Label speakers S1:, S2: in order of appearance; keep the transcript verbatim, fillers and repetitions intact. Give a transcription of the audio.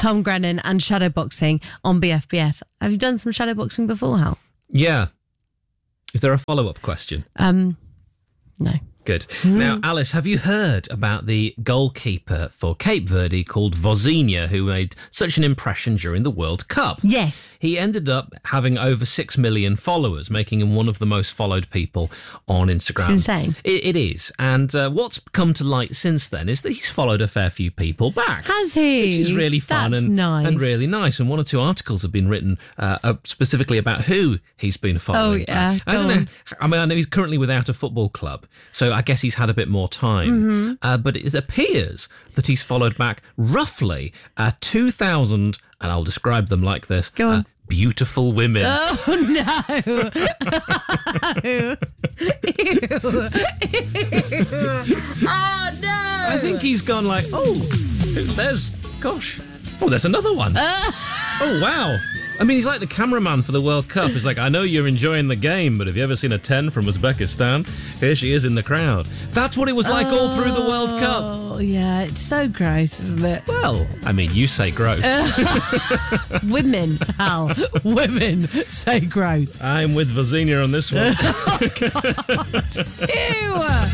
S1: Tom Grennan and shadowboxing on B F B S. Have you done some shadowboxing before, Hal?
S2: Yeah. Is there a follow-up question?
S1: Um, no.
S2: Good. Now, Alice, have you heard about the goalkeeper for Cape Verde called Vozinha, who made such an impression during the World Cup?
S1: Yes.
S2: He ended up having over six million followers, making him one of the most followed people on Instagram.
S1: It's insane.
S2: It, it is. And uh, what's come to light since then is that he's followed a fair few people back.
S1: Has he?
S2: Which is really fun
S1: That's
S2: and,
S1: nice.
S2: and really nice. And one or two articles have been written uh, uh, specifically about who he's been following.
S1: Oh, yeah.
S2: back. I
S1: Go
S2: don't
S1: on.
S2: know. I mean, I know he's currently without a football club, so I guess he's had a bit more time.
S1: Mm-hmm.
S2: Uh, but it appears that he's followed back roughly uh, two thousand, and I'll describe them like this.
S1: Go on.
S2: Uh, beautiful women.
S1: Oh, no. Ew. Ew. Oh, no.
S2: I think he's gone like, oh, there's, gosh, oh, there's another one. Oh, wow. I mean, he's like the cameraman for the World Cup. He's like, I know you're enjoying the game, but have you ever seen a ten from Uzbekistan? Here she is in the crowd. That's what it was like all through the World Cup.
S1: Oh, yeah. It's so gross, isn't it?
S2: Well, I mean, you say gross.
S1: Women, Hal. Women say gross.
S2: I'm with Vozinha on this one.
S1: Ew.